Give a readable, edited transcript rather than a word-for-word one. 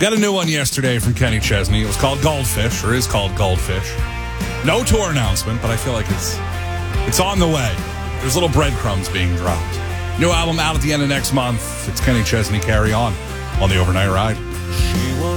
Got a new one yesterday from Kenny Chesney. It was called Goldfish, or is called Goldfish. No tour announcement, but I feel like it's on the way. There's little breadcrumbs being dropped. New album out at the end of next month. It's Kenny Chesney, Carry On the Overnight Ride.